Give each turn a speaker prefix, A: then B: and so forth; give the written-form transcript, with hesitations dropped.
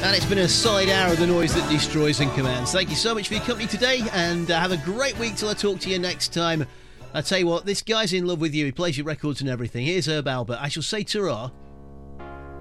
A: And it's been a solid hour of the noise that destroys and commands. Thank you so much for your company today, and have a great week till I talk to you next time. I tell you what, this guy's in love with you. He plays your records and everything. Here's Herb Albert. I shall say ta-ra.